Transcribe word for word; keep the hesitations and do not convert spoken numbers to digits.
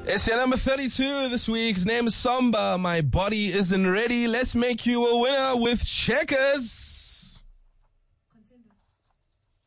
It's your number thirty-two this week. His name is Samba. My body isn't ready. Let's make you a winner with Checkers.